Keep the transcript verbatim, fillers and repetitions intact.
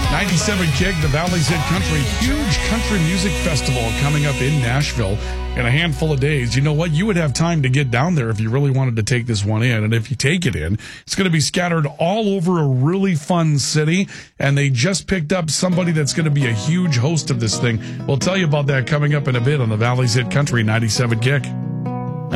ninety-seven Kick, the Valley's Hit Country, huge country music festival coming up in Nashville in a handful of days. You know what? You would have time to get down there if you really wanted to take this one in. And if you take it in, it's going to be scattered all over a really fun city. And they just picked up somebody that's going to be a huge host of this thing. We'll tell you about that coming up in a bit on the Valley's Hit Country ninety-seven Kick.